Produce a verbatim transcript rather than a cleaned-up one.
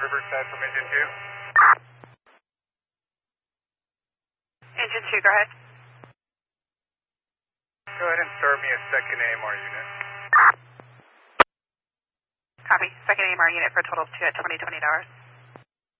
Riverside from engine two. Engine two, go ahead. Go ahead and start me a second A M R unit. Copy. Second A M R unit for a total of two at twenty, twenty dollars.